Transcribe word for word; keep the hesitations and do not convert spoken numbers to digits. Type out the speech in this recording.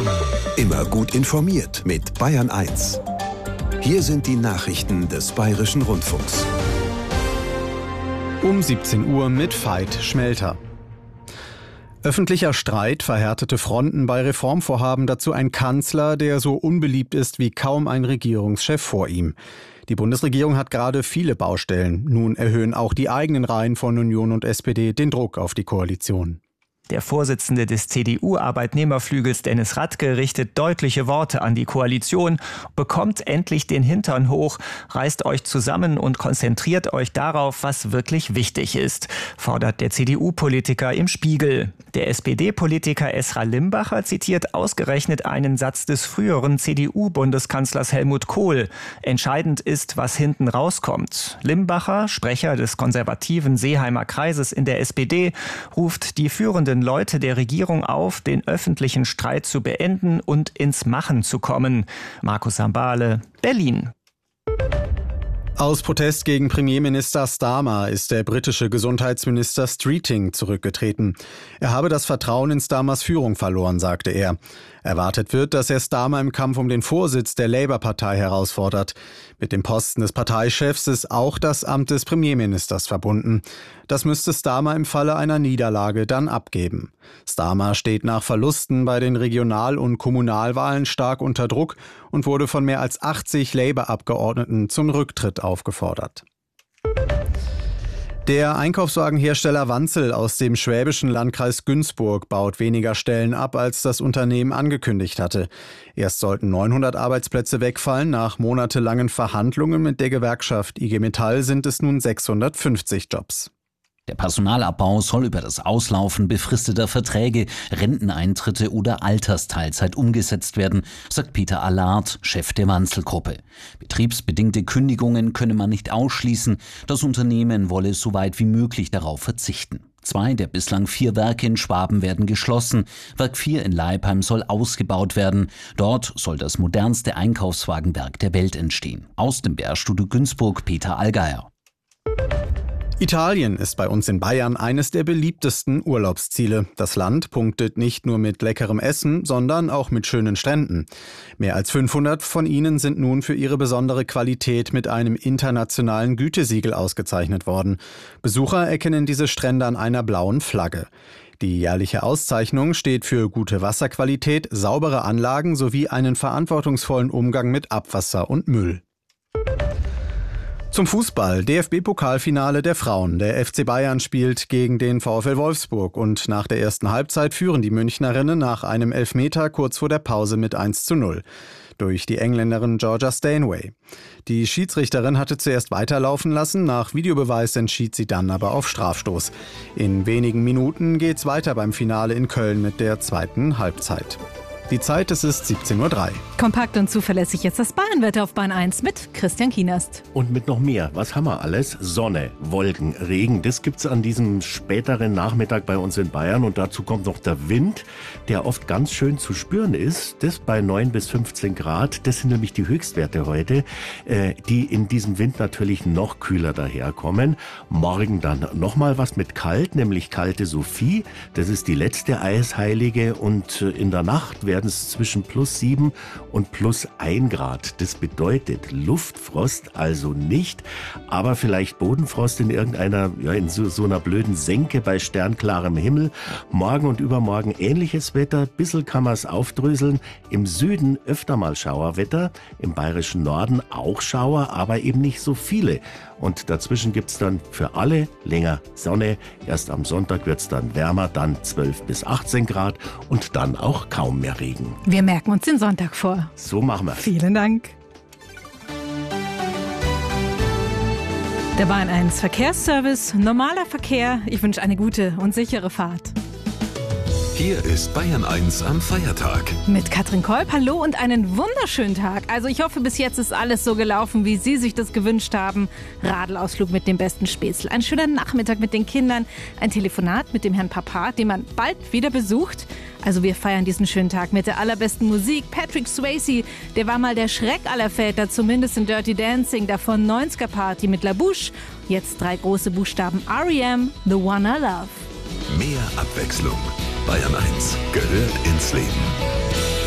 Immer gut informiert mit Bayern eins. Hier sind die Nachrichten des Bayerischen Rundfunks. Um siebzehn Uhr mit Veit Schmelter. Öffentlicher Streit, verhärtete Fronten bei Reformvorhaben, dazu ein Kanzler, der so unbeliebt ist wie kaum ein Regierungschef vor ihm. Die Bundesregierung hat gerade viele Baustellen. Nun erhöhen auch die eigenen Reihen von Union und S P D den Druck auf die Koalition. Der Vorsitzende des C D U-Arbeitnehmerflügels Dennis Radke richtet deutliche Worte an die Koalition, bekommt endlich den Hintern hoch, reißt euch zusammen und konzentriert euch darauf, was wirklich wichtig ist, fordert der C D U-Politiker im Spiegel. Der S P D-Politiker Esra Limbacher zitiert ausgerechnet einen Satz des früheren C D U-Bundeskanzlers Helmut Kohl. Entscheidend ist, was hinten rauskommt. Limbacher, Sprecher des konservativen Seeheimer Kreises in der S P D, ruft die führenden Leute der Regierung auf, den öffentlichen Streit zu beenden und ins Machen zu kommen. Markus Sambale, Berlin. Aus Protest gegen Premierminister Starmer ist der britische Gesundheitsminister Streeting zurückgetreten. Er habe das Vertrauen in Starmers Führung verloren, sagte er. Erwartet wird, dass er Starmer im Kampf um den Vorsitz der Labour-Partei herausfordert. Mit dem Posten des Parteichefs ist auch das Amt des Premierministers verbunden. Das müsste Starmer im Falle einer Niederlage dann abgeben. Starmer steht nach Verlusten bei den Regional- und Kommunalwahlen stark unter Druck und wurde von mehr als achtzig Labour-Abgeordneten zum Rücktritt aufgefordert. Der Einkaufswagenhersteller Wanzel aus dem schwäbischen Landkreis Günzburg baut weniger Stellen ab, als das Unternehmen angekündigt hatte. Erst sollten neunhundert Arbeitsplätze wegfallen. Nach monatelangen Verhandlungen mit der Gewerkschaft I G Metall sind es nun sechshundertfünfzig Jobs. Der Personalabbau soll über das Auslaufen befristeter Verträge, Renteneintritte oder Altersteilzeit umgesetzt werden, sagt Peter Allard, Chef der Wanzel-Gruppe. Betriebsbedingte Kündigungen könne man nicht ausschließen. Das Unternehmen wolle so weit wie möglich darauf verzichten. Zwei der bislang vier Werke in Schwaben werden geschlossen. Werk vier in Leipheim soll ausgebaut werden. Dort soll das modernste Einkaufswagenwerk der Welt entstehen. Aus dem B R-Studio Günzburg, Peter Allgeier. Italien ist bei uns in Bayern eines der beliebtesten Urlaubsziele. Das Land punktet nicht nur mit leckerem Essen, sondern auch mit schönen Stränden. Mehr als fünfhundert von ihnen sind nun für ihre besondere Qualität mit einem internationalen Gütesiegel ausgezeichnet worden. Besucher erkennen diese Strände an einer blauen Flagge. Die jährliche Auszeichnung steht für gute Wasserqualität, saubere Anlagen sowie einen verantwortungsvollen Umgang mit Abwasser und Müll. Zum Fußball. D F B-Pokalfinale der Frauen. Der F C Bayern spielt gegen den VfL Wolfsburg und nach der ersten Halbzeit führen die Münchnerinnen nach einem Elfmeter kurz vor der Pause mit eins zu null. Durch die Engländerin Georgia Stanway. Die Schiedsrichterin hatte zuerst weiterlaufen lassen, nach Videobeweis entschied sie dann aber auf Strafstoß. In wenigen Minuten geht's weiter beim Finale in Köln mit der zweiten Halbzeit. Die Zeit, es ist siebzehn Uhr drei. Kompakt und zuverlässig jetzt das Bayernwetter auf Bayern eins mit Christian Kienast. Und mit noch mehr. Was haben wir alles? Sonne, Wolken, Regen. Das gibt's an diesem späteren Nachmittag bei uns in Bayern. Und dazu kommt noch der Wind, der oft ganz schön zu spüren ist. Das bei neun bis fünfzehn Grad. Das sind nämlich die Höchstwerte heute, äh, die in diesem Wind natürlich noch kühler daherkommen. Morgen dann nochmal was mit kalt, nämlich kalte Sophie. Das ist die letzte Eisheilige. Und äh, in der Nacht werden es zwischen plus sieben und plus ein Grad. Das bedeutet Luftfrost also nicht, aber vielleicht Bodenfrost in irgendeiner, ja, in so, so einer blöden Senke bei sternklarem Himmel. Morgen und übermorgen ähnliches Wetter. Bissl kann man es aufdröseln. Im Süden öfter mal Schauerwetter, im bayerischen Norden auch Schauer, aber eben nicht so viele. Und dazwischen gibt's dann für alle länger Sonne. Erst am Sonntag wird's dann wärmer, dann zwölf bis achtzehn Grad und dann auch kaum mehr Regen. Wir merken uns den Sonntag vor. So machen wir's. Vielen Dank. Der Bayern eins Verkehrsservice, normaler Verkehr. Ich wünsche eine gute und sichere Fahrt. Hier ist Bayern eins am Feiertag. Mit Katrin Kolb, hallo und einen wunderschönen Tag. Also ich hoffe, bis jetzt ist alles so gelaufen, wie Sie sich das gewünscht haben. Radelausflug mit dem besten Spätzl, ein schöner Nachmittag mit den Kindern, ein Telefonat mit dem Herrn Papa, den man bald wieder besucht. Also wir feiern diesen schönen Tag mit der allerbesten Musik. Patrick Swayze, der war mal der Schreck aller Väter, zumindest in Dirty Dancing, davon neunziger Party mit La Bouche. Jetzt drei große Buchstaben, R E M, The One I Love. Mehr Abwechslung. Bayern eins gehört ins Leben.